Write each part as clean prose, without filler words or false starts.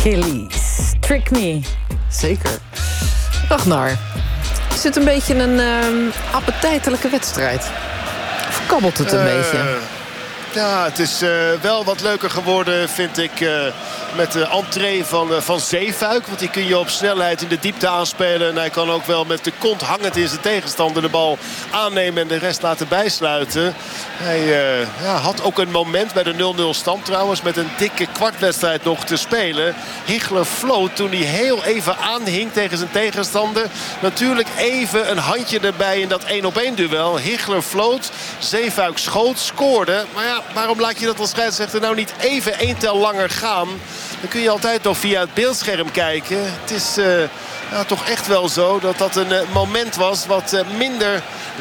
Achilles. Trick me. Zeker. Ragnar, is het een beetje een appetijtelijke wedstrijd? Of kabbelt het een beetje? Ja, het is wel wat leuker geworden, vind ik, met de entree van Zeefuik. Want die kun je op snelheid in de diepte aanspelen. En hij kan ook wel met de kont hangend in zijn tegenstander de bal aannemen en de rest laten bijsluiten. Hij had ook een moment bij de 0-0 stand trouwens, met een dikke kwartwedstrijd nog te spelen. Hichler floot toen hij heel even aanhing tegen zijn tegenstander. Natuurlijk even een handje erbij in dat 1-op-1 duel. Hichler floot, Zeefuik schoot, scoorde. Maar ja, waarom laat je dat als scheidsrechter nou niet even 1 tel langer gaan? Dan kun je altijd nog via het beeldscherm kijken. Het is toch echt wel zo dat dat een moment was wat minder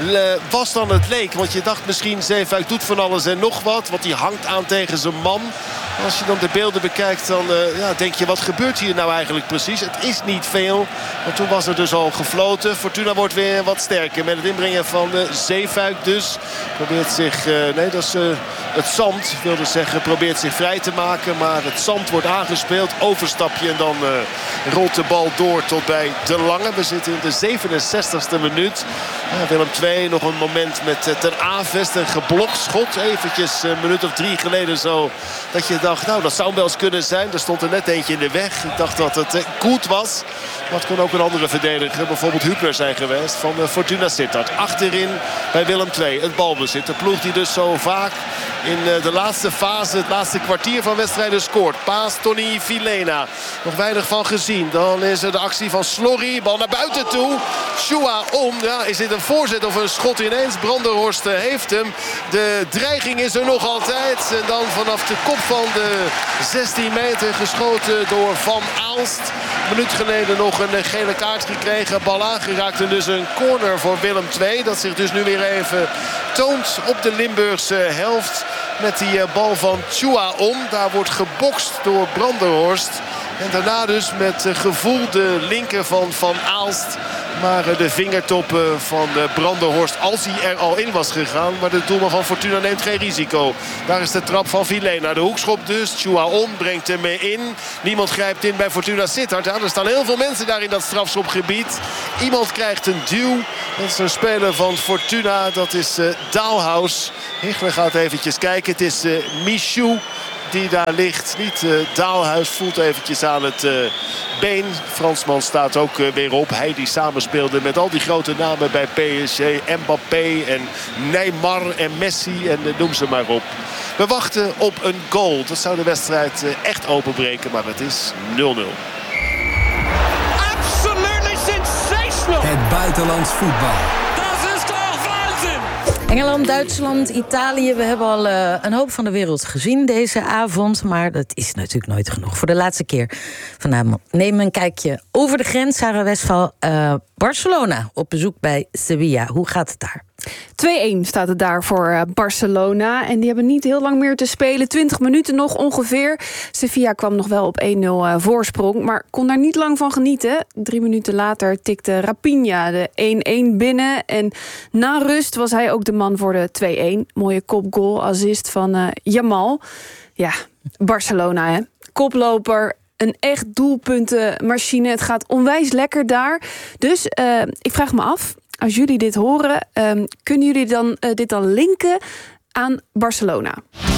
was dan het leek. Want je dacht misschien Zeefuik doet van alles en nog wat. Want hij hangt aan tegen zijn man. Als je dan de beelden bekijkt, dan denk je, wat gebeurt hier nou eigenlijk precies? Het is niet veel, want toen was er dus al gefloten. Fortuna wordt weer wat sterker met het inbrengen van Zeefuik dus. Probeert zich, dat is het zand, wilde zeggen, probeert zich vrij te maken. Maar het zand wordt aangespeeld, overstapje en dan rolt de bal door tot bij De Lange. We zitten in de 67e minuut. Willem II nog een moment met Ter Avest, een geblokt schot. Eventjes een minuut of 3 geleden zo, dat je dacht, nou, dat zou wel eens kunnen zijn. Er stond er net eentje in de weg. Ik dacht dat het goed was. Maar het kon ook een andere verdediger, bijvoorbeeld Hübner zijn geweest, van Fortuna Sittard. Achterin bij Willem II het balbezit. De ploeg die dus zo vaak in de laatste fase, het laatste kwartier van wedstrijden scoort. Paas Tony Vilena. Nog weinig van gezien. Dan is er de actie van Slorry. Bal naar buiten toe. Shua om. Ja, is dit een voorzet of een schot ineens? Brandenhorst heeft hem. De dreiging is er nog altijd. En dan vanaf de kop van de 16 meter geschoten door Van Aalst. Een minuut geleden nog een gele kaart gekregen. Bal aangeraakt en dus een corner voor Willem II. Dat zich dus nu weer even toont op de Limburgse helft. Met die bal van Chua om. Daar wordt gebokst door Brandenhorst. En daarna dus met gevoel de linker van Van Aalst. Maar de vingertoppen van Brandenhorst, als hij er al in was gegaan. Maar de doelman van Fortuna neemt geen risico. Daar is de trap van Vilena. De hoekschop dus. Chouaon brengt hem in. Niemand grijpt in bij Fortuna Sittard. Ja, er staan heel veel mensen daar in dat strafschopgebied. Iemand krijgt een duw. Dat is een speler van Fortuna. Dat is Daalhaus. Hichler gaat eventjes kijken. Het is Michou die daar ligt. Niet Daalhuis voelt eventjes aan het been. Fransman staat ook weer op. Hij die samenspeelde met al die grote namen bij PSG. Mbappé en Neymar en Messi en noem ze maar op. We wachten op een goal. Dat zou de wedstrijd echt openbreken, maar het is 0-0. Absolutely sensational! Het buitenlands voetbal. Engeland, Duitsland, Italië. We hebben al een hoop van de wereld gezien deze avond. Maar dat is natuurlijk nooit genoeg. Voor de laatste keer vanavond nemen we een kijkje over de grens. Sarah Westphal, Barcelona op bezoek bij Sevilla. Hoe gaat het daar? 2-1 staat het daar voor Barcelona. En die hebben niet heel lang meer te spelen. 20 minuten nog ongeveer. Sevilla kwam nog wel op 1-0 voorsprong. Maar kon daar niet lang van genieten. 3 minuten later tikte Raphinha de 1-1 binnen. En na rust was hij ook de man voor de 2-1. Mooie kopgoal, assist van Yamal. Ja, Barcelona, hè. Koploper. Een echt doelpuntenmachine. Het gaat onwijs lekker daar. Dus ik vraag me af, als jullie dit horen, kunnen jullie dan dit dan linken aan Barcelona?